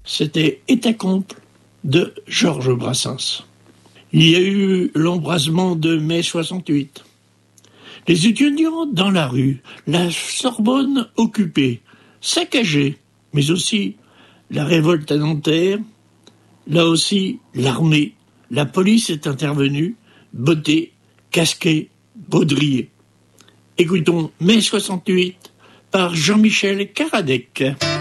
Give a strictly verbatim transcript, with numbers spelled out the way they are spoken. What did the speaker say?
C'était Hétacombe de Georges Brassens. Il y a eu l'embrasement de mai soixante-huit. Les étudiants dans la rue, la Sorbonne occupée, saccagée, mais aussi la révolte à Nanterre. Là aussi, l'armée, la police est intervenue, bottée, casquée, baudrier. Écoutons mai soixante-huit par Jean-Michel Karadec.